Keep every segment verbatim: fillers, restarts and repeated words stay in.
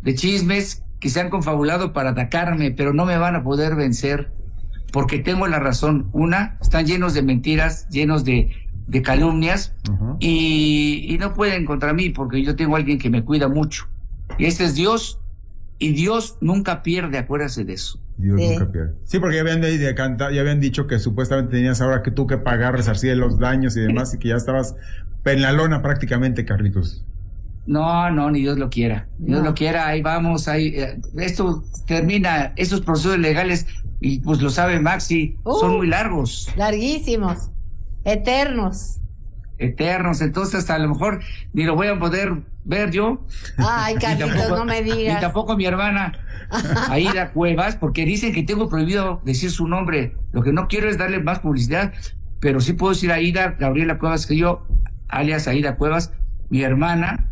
de chismes que se han confabulado para atacarme, pero no me van a poder vencer porque tengo la razón. Una, están llenos de mentiras, llenos de, de calumnias, uh-huh. y, y no pueden contra mí porque yo tengo a alguien que me cuida mucho. Y este es Dios, y Dios nunca pierde, acuérdate de eso. Dios sí. nunca pierde. Sí, porque ya habían, de, de cantar, ya habían dicho que supuestamente tenías ahora que tú que pagar, resarcir los daños y demás, y que ya estabas en la lona prácticamente, Carlitos. No, no, ni Dios lo quiera. Ni Dios No. lo quiera, ahí vamos, ahí, eh, esto termina, estos procesos legales, y pues lo sabe Maxi, Uh, son muy largos. Larguísimos, eternos. Eternos, entonces hasta a lo mejor ni lo voy a poder ver yo. Ay, Carlitos, no me digas. Ni tampoco mi hermana, Aida Cuevas, porque dicen que tengo prohibido decir su nombre. Lo que no quiero es darle más publicidad, pero sí puedo decir Aida Gabriela Cuevas, que yo, alias Aida Cuevas, mi hermana,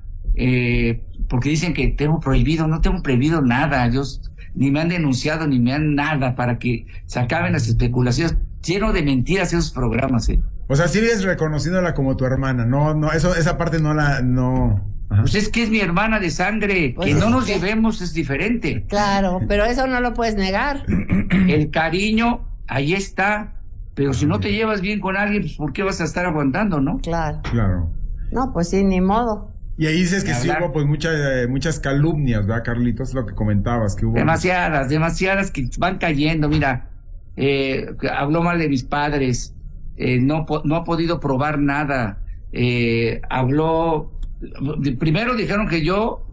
eh, porque dicen que tengo prohibido. No tengo prohibido nada. Yo, ni me han denunciado, ni me han nada, para que se acaben las especulaciones. Lleno de mentiras esos programas, eh. O sea, sigues reconociéndola como tu hermana, no, no, eso, esa parte no la, no. Ajá. Pues es que es mi hermana de sangre, Pues que no es nos que- llevemos es diferente. Claro, pero eso no lo puedes negar. El cariño, ahí está, pero si no te llevas bien con alguien, pues ¿por qué vas a estar aguantando, no? Claro. Claro. No, pues sí, ni modo. Y ahí dices que Ni sí hablar. hubo pues muchas, eh, muchas calumnias, ¿verdad, Carlitos? Lo que comentabas, que hubo. Demasiadas, demasiadas que van cayendo. Mira, eh, habló mal de mis padres, eh, no, po- no ha podido probar nada, eh, habló, primero dijeron que yo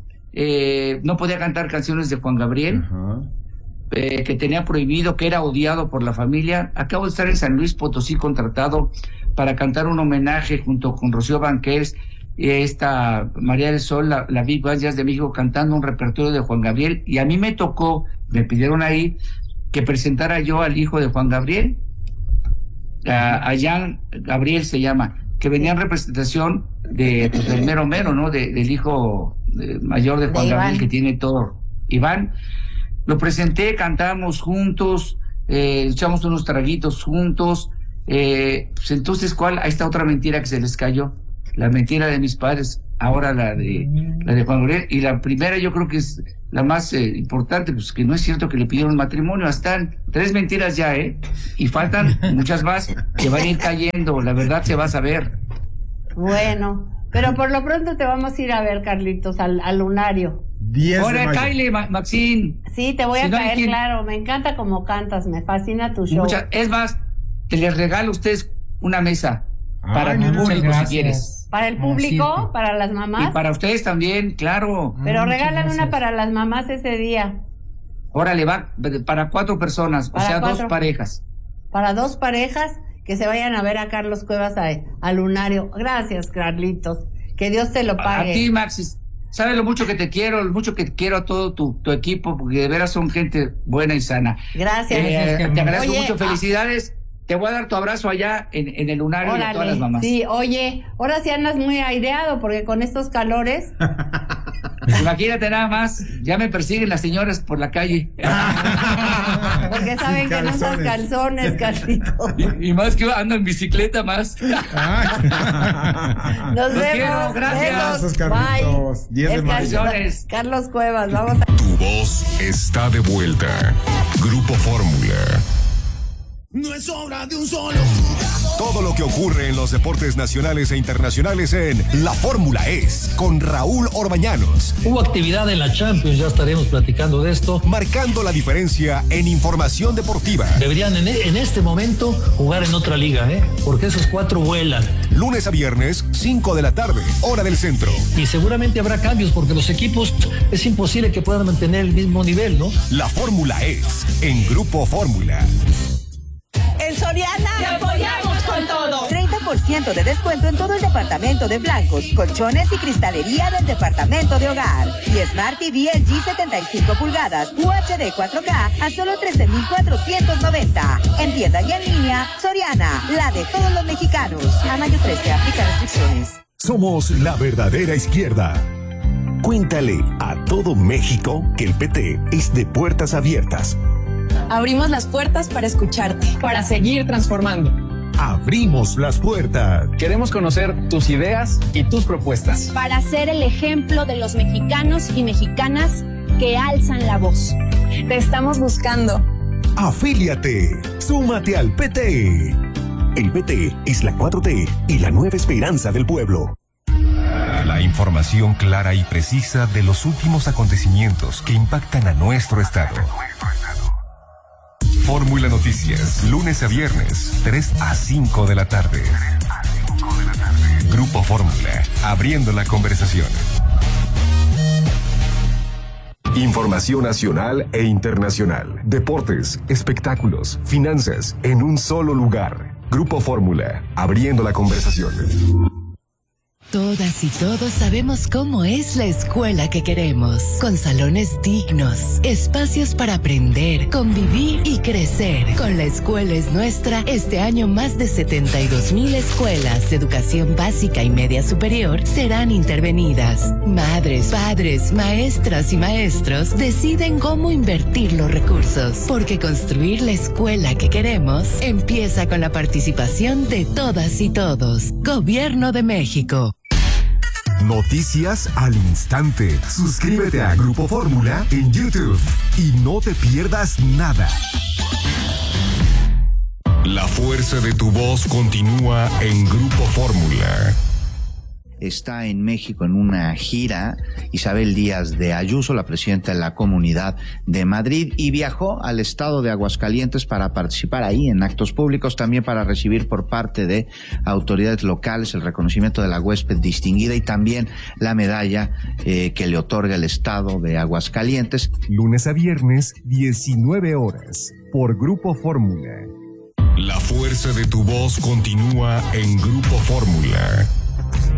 eh, no podía cantar canciones de Juan Gabriel, Ajá. eh, que tenía prohibido, que era odiado por la familia. Acabo de estar en San Luis Potosí contratado para cantar un homenaje junto con Rocío Banquels y esta María del Sol, la, la Big Band Jazz de México, cantando un repertorio de Juan Gabriel, y a mí me tocó, me pidieron ahí que presentara yo al hijo de Juan Gabriel, a, a Jan Gabriel se llama, que venía en representación de, pues, del mero mero, ¿no? De, del hijo de- mayor de Juan De Gabriel, Iván. que tiene todo. Iván, lo presenté, cantamos juntos, eh, echamos unos traguitos juntos, eh, pues entonces, ¿cuál? Ahí está otra mentira que se les cayó, la mentira de mis padres, ahora la de, la de Juan Gabriel, y la primera yo creo que es la más eh, importante, pues que no es cierto que le pidieron matrimonio. Están tres mentiras ya, ¿eh? Y faltan muchas más que van a ir cayendo, la verdad se va a saber. Bueno, pero por lo pronto te vamos a ir a ver, Carlitos, al, al lunario. diez de Ahora, mayo. Kyle, Ma- Maxine. Sí, te voy Si a no hay caer, quien- claro. Me encanta cómo cantas, me fascina tu show. Muchas, es más, te les regalo a ustedes una mesa Ay, para tu muchas público si gracias. quieres. Para el Ah, público, sí. para las Y mamás. para ustedes también, claro. Pero Ah, muchas regalan gracias. una para las mamás ese día. Órale, va, para cuatro personas, Para o sea, cuatro. dos parejas. Para dos parejas que se vayan a ver a Carlos Cuevas a- al lunario. Gracias, Carlitos. Que Dios te lo A, pague. a ti, Maxis, sabes lo mucho que te quiero, lo mucho que quiero a todo tu, tu equipo, porque de veras son gente buena y sana. Gracias. Eh, Gracias, te Carmen. agradezco Oye, mucho, ah. felicidades. Te voy a dar tu abrazo allá en, en el lunario y a todas las Órale. mamás. Sí, oye, ahora sí andas muy aireado porque con estos calores. Imagínate nada más, ya me persiguen las señoras por la calle. Porque saben Sin que no usas calzones, Carlitos. y, y más que ando en bicicleta más. Ay. Nos Los vemos. quiero, gracias. Besos. Besos, Carlitos. Bye. diez de Es mayo. Carlos, Carlos Cuevas, vamos a... Tu voz está de vuelta. Grupo Fórmula. No es obra de un solo. Todo lo que ocurre en los deportes nacionales e internacionales en La Fórmula es con Raúl Orbañanos, Hubo actividad en la Champions, ya estaremos platicando de esto. marcando la diferencia en información deportiva. Deberían en, en este momento jugar en otra liga, ¿eh? Porque esos cuatro vuelan. Lunes a viernes, cinco de la tarde, hora del centro. Y seguramente habrá cambios porque los equipos es imposible que puedan mantener el mismo nivel, ¿no? La Fórmula es en Grupo Fórmula. En Soriana ¡Te apoyamos con todo! treinta por ciento de descuento en todo el departamento de blancos, colchones y cristalería del departamento de hogar. Y Smart T V L G setenta y cinco pulgadas U H D cuatro K a solo trece mil cuatrocientos noventa. En tienda y en línea, Soriana, la de todos los mexicanos. A mayo trece, aplica restricciones. Somos la verdadera izquierda. Cuéntale a todo México que el P T es de puertas abiertas. Abrimos las puertas para escucharte, para seguir transformando. Abrimos las puertas. Queremos conocer tus ideas y tus propuestas. Para ser el ejemplo de los mexicanos y mexicanas que alzan la voz. Te estamos buscando. Afíliate. Súmate al P T. El P T es la cuatro T y la nueva esperanza del pueblo. La información clara y precisa de los últimos acontecimientos que impactan a nuestro estado. Fórmula Noticias, lunes a viernes, tres a cinco de la tarde. Grupo Fórmula, abriendo la conversación. Información nacional e internacional. Deportes, espectáculos, finanzas, en un solo lugar. Grupo Fórmula, abriendo la conversación. Todas y todos sabemos cómo es la escuela que queremos, con salones dignos, espacios para aprender, convivir y crecer. Con La Escuela es Nuestra, este año más de setenta y dos mil escuelas de educación básica y media superior serán intervenidas. Madres, padres, maestras y maestros deciden cómo invertir los recursos, porque construir la escuela que queremos empieza con la participación de todas y todos. Gobierno de México. Noticias al instante. Suscríbete a Grupo Fórmula en YouTube y no te pierdas nada. La fuerza de tu voz continúa en Grupo Fórmula. Está en México en una gira Isabel Díaz de Ayuso, la presidenta de la Comunidad de Madrid, y viajó al estado de Aguascalientes para participar ahí en actos públicos, también para recibir por parte de autoridades locales el reconocimiento de la huésped distinguida y también la medalla eh, que le otorga el estado de Aguascalientes. Lunes a viernes, diecinueve horas, por Grupo Fórmula. La fuerza de tu voz continúa en Grupo Fórmula.